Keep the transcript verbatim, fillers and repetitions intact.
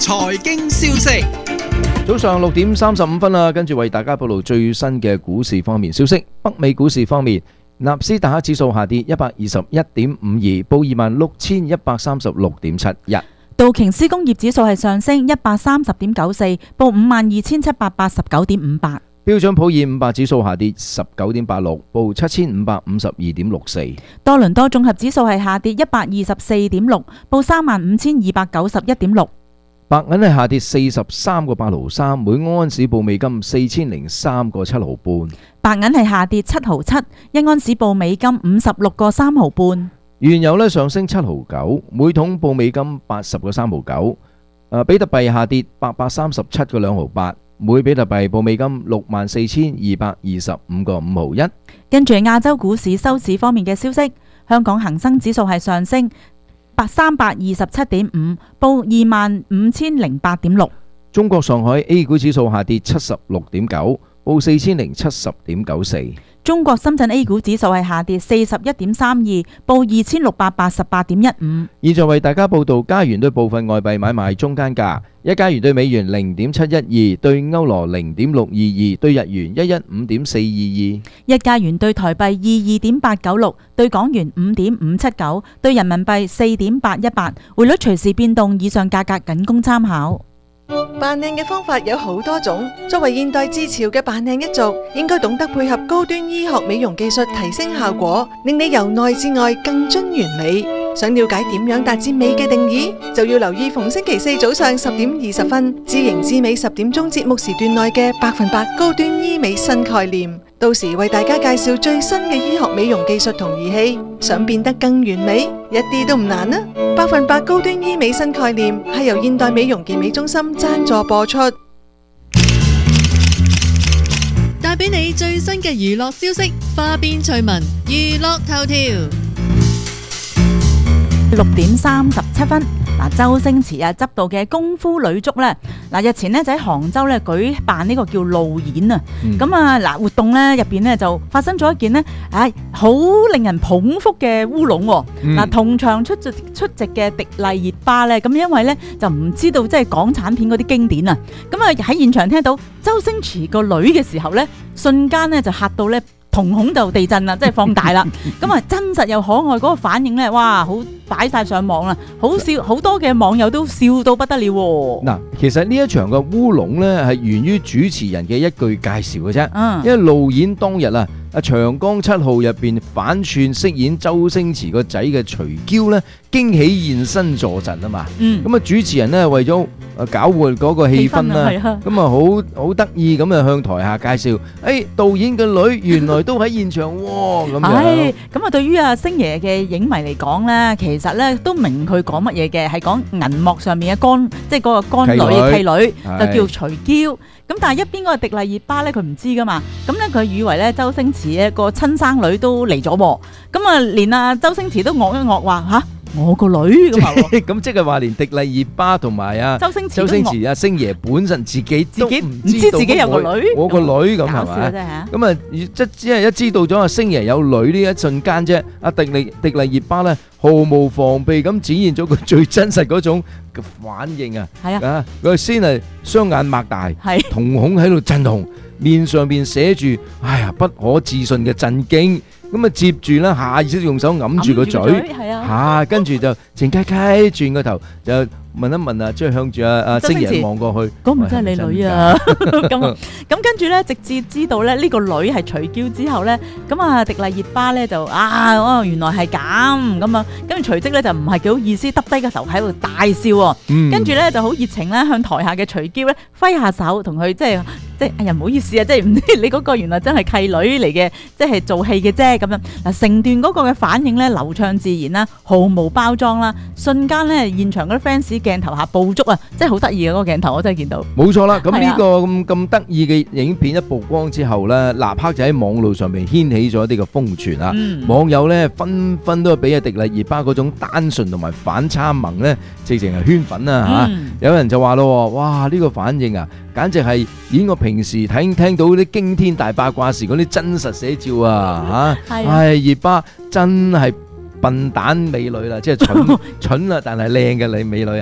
財經消息。 早上六點三十五分啦，跟住為大家報道最新嘅股市方面消息。北美股市方面，納斯達克指數下跌一百二十一點五二，報二萬六千一百三十六點七一。 道瓊斯工業指數係上升一百三十點九四，報五萬二千七百八十九點五八。 標準普爾五百指數下跌十九點八六，報七千五百五十二點六四。 多倫多綜合指數係下跌一百二十四點六，報三萬五千二百九十一點六。 白銀係下跌四十三個八毫三，每安士報美金四千零三個七毫半。 白銀係下跌七毫七，一安士報美金五十六個三毫半。 原油咧上升七毫九，每桶報美金八十個三毫九。誒，比特幣下跌八百三十七個兩毫八，每比特幣報美金六萬四千二百二十五個五毫一。 跟住亞洲股市收市方面嘅消息，香港恒生指數係上升三百二十七點五，報二萬五千零八點六。 中國上海 A 股指數下跌七十六點九，報四千零七十點九四。 中國深圳 A 股指數係下跌四十一點三二，報二千六百八十八點一五。 現在為大家報道加元對部分外幣買賣中間價：一加元對美元零點七一二，對歐羅零點六二二，對日元一一五點四二二。 一加元對台幣二二點八九六，對港元五點五七九，對人民幣四點八一八。匯率隨時變動，以上價格僅供參考。 扮靚嘅方法有好多種，作為現代之潮嘅扮靚一族，應該懂得配合高端醫學美容技術提升效果，令你由內至外更臻完美。想了解點樣達至美嘅定義，就要留意逢星期四早上十點二十分，知型知美十點鐘節目時段內嘅百分百高端醫美新概念。到時為大家介紹最新嘅醫學美容技術同儀器，想變得更完美，一啲都唔難啊！百分百高端醫美新概念係由現代美容健美中心贊助播出， 帶俾你最新嘅娛樂消息，花邊趣聞，娛樂頭條。 六點三十七分，嗱，周星馳啊執導嘅功夫女足咧，嗱，日前咧就喺杭州咧舉辦呢個叫路演啊，咁啊嗱，活動咧入邊咧就發生咗一件呢，唉好令人捧腹嘅烏龍喎。嗱、嗯，同場出席出席嘅迪麗熱巴咧，咁因為咧就唔知道即係港產片嗰啲經典啊，咁啊喺現場聽到周星馳個女嘅時候咧，瞬間咧就嚇到咧。瞳孔就地震啦，即係放大啦。咁啊，真實又可愛嗰個反應咧，哇，好擺晒上網啦，好笑，好多嘅網友都笑到不得了。 嗱，其實呢一場嘅烏龍咧，係源於主持人嘅一句介紹嘅啫。 嗯，因為路演當日啊，啊長江七號入邊反串飾演周星馳個仔嘅徐嬌咧，驚喜現身助陣啊嘛。嗯，咁啊主持人咧為咗啊搞活嗰個氣氛啦，咁啊好好得意咁啊向台下介紹，誒導演嘅女原來都喺現場喎，咁樣。 咁啊對於啊星爺嘅影迷嚟講咧，其實咧都明佢講乜嘢嘅，係講銀幕上面嘅乾，即係嗰個乾女契女就叫徐嬌。咁但係一邊嗰個迪麗熱巴咧，佢唔知噶嘛，咁咧佢以為咧周星馳一個親生女都嚟咗喎，咁啊連啊周星馳都惡一惡話吓。我個女咁啊， 咁即係話連迪麗熱巴同埋啊周星馳、 周星馳啊星爺本身自己自己唔知自己有個女， 我個女咁係咪？咁啊，即只係一知道咗啊星爺有女呢一瞬間啫，阿迪麗迪麗熱巴咧毫無防備咁展現咗佢最真實嗰種嘅反應啊！係啊，佢先係雙眼擘大，瞳孔喺度震動，面上邊寫住哎呀不可置信嘅震驚。咁啊，接住啦，下意識用手揞住個嘴，嚇，跟住就靜雞雞轉個頭，就問一問啊，即係向住阿阿星爺望過去， 嗰唔真係你女啊？咁咁跟住咧，直至知道咧呢個女係徐嬌之後咧，咁啊迪麗熱巴咧就啊哦原來係咁咁啊，跟住隨即咧就唔係幾好意思，耷低個頭喺度大笑喎，跟住咧就好熱情咧向台下嘅徐嬌咧揮下手，同佢即係。即係哎呀唔好意思啊，即係唔知你嗰個原來真係契女嚟嘅，即係做戲嘅啫咁樣。嗱，成段嗰個嘅反應咧流暢自然啦，毫無包裝啦，瞬間咧現場嗰啲 fans 鏡頭下捕捉啊，真係好得意嘅嗰個鏡頭，我真係見到。 冇錯啦，咁呢個咁咁得意嘅影片一曝光之後咧，立刻就喺網路上面掀起咗一啲嘅瘋傳啊！嗯、網友咧紛紛都俾阿迪麗熱巴嗰種單純同埋反差萌咧，直情係圈粉啊嚇！嗯、有人就話咯，哇呢、呢個反應啊，簡直係演我平時睇聽到啲驚天大八卦時嗰啲真實寫照啊嚇！唉，熱巴真係笨蛋美女啦，即係蠢蠢啦，但係靚嘅女美女。